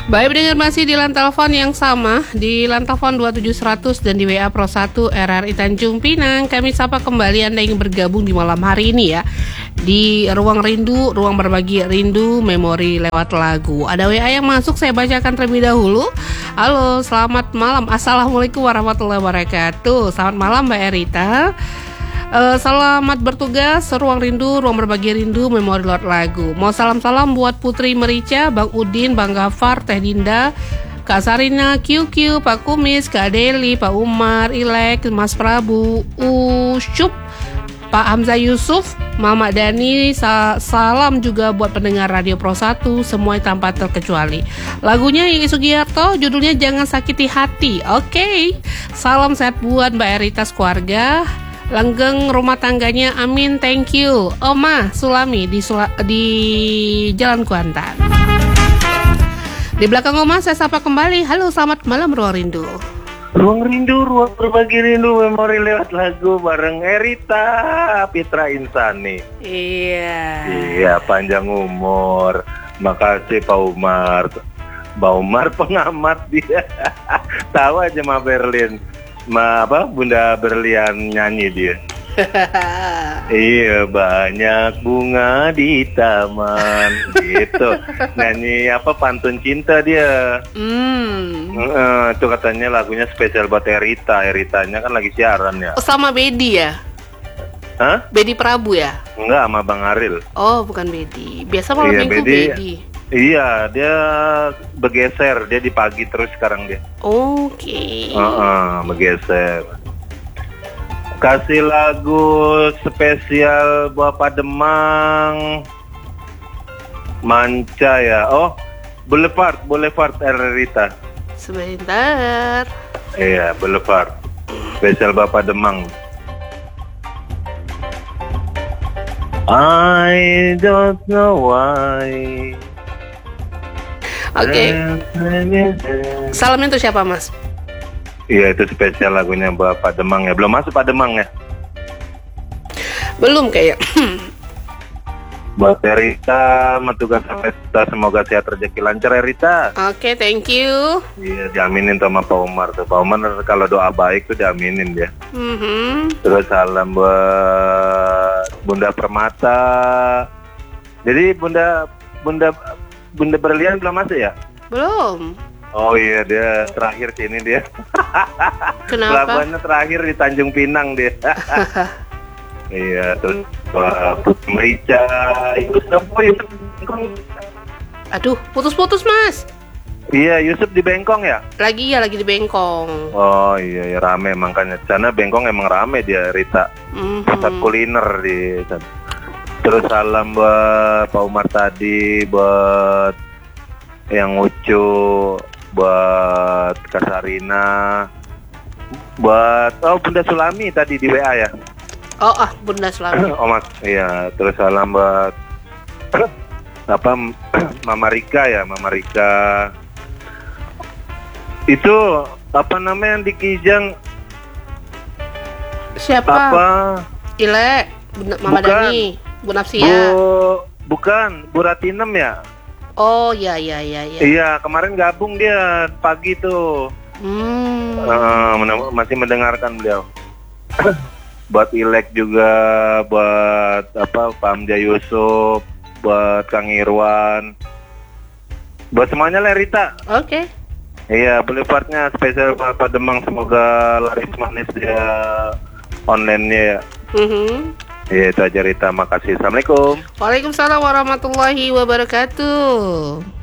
Baik pendengar, masih di line telepon yang sama, di line telepon 27100 dan di WA Pro 1 RRI Tanjung Pinang. Kami sapa kembali Anda yang bergabung di malam hari ini ya, di Ruang Rindu, ruang berbagi rindu, memori lewat lagu. Ada WA yang masuk, saya bacakan terlebih dahulu. Halo, selamat malam. Assalamualaikum warahmatullahi wabarakatuh. Selamat malam Mbak Erita. Selamat bertugas, ruang rindu, ruang berbagi rindu, memori lewat lagu. Mau salam-salam buat Putri Merica, Bang Udin, Bang Gafar, Teh Dinda, Kak Sarina, QQ, Pak Kumis, Kak Deli, Pak Umar, Ilek, Mas Prabu, Usyup, Pak Hamzah Yusuf, Mama Dani. Salam juga buat pendengar Radio Pro 1 semua tanpa terkecuali. Lagunya Yiki Sugiyarto, judulnya Jangan Sakiti Hati. Oke. Salam sehat buat Mbak Erita keluarga, langgeng rumah tangganya, amin, thank you. Oma Sulami di Jalan Kuantan. Di belakang Oma saya sapa kembali. Halo, selamat malam Ruang Rindu. Ruang Rindu, ruang berbagi rindu, memori lewat lagu bareng Erita Fitra Insani. Iya, panjang umur. Makasih Pak Umar. Mbak Umar pengamat dia. Tahu aja Ma Berlin. Bunda Berlian nyanyi dia. Iya, banyak bunga di taman gitu. Nyanyi pantun cinta dia. Itu katanya lagunya spesial buat Erita. Eritanya kan lagi siaran ya. Oh, sama Bedi ya? Hah? Bedi Prabu ya? Enggak, sama Bang Aril. Oh, bukan Bedi. Biasa malam minggu Bedi. Iya, dia bergeser. Dia di pagi terus sekarang dia. Oke. Bergeser. Kasih lagu spesial Bapak Demang, Manca ya. Oh, Boulevard Erita. Sebentar. Iya, Boulevard. Spesial Bapak Demang. I don't know why. Oke. Salamnya untuk siapa, Mas? Iya, itu spesial lagunya Bapak Demang ya. Belum masuk Pak Demang ya? Belum kayak. Buat Erita, tugas sampai semoga sehat rezeki lancar Erita. Oke, thank you. Iya, diaminin sama Pak Umar tuh. Pak Umar kalau doa baik tuh diaminin dia. Terus salam buat Bunda Permata. Jadi Bunda Berlian belum masuk ya? Belum. Oh iya, dia terakhir sini dia. Kenapa? Pelabuhannya terakhir di Tanjung Pinang dia. Iya, terus Putri Merica, Aduh, putus-putus Mas. Iya, Yusuf di Bengkong ya? Lagi di Bengkong. Oh iya, ya rame makanya. Sana Bengkong emang rame dia, Rita. Pusat kuliner di sana. Terus salam buat Pak Umar tadi, buat yang Ucu, buat Kak Sarina, buat Bunda Sulami tadi di WA ya. Bunda Sulami. Mas, iya. Terus salam buat Mama Rika ya, Mama Rika. Itu namanya yang di Kijang? Siapa? Ile, Mama Dani, Bu Nafsia. Bukan, Bu Ratinem ya? Oh iya. Iya, kemarin gabung dia pagi tuh. Masih mendengarkan beliau. Buat Ilek juga, buat Pak Hamzah Yusuf, buat Kang Irwan, buat semuanya lah Rita. Oke. Iya, Boulevardnya spesial Bapak Demang, semoga laris manis dia online-nya ya. Iya, itu aja Rita, makasih. Assalamualaikum. Waalaikumsalam warahmatullahi wabarakatuh.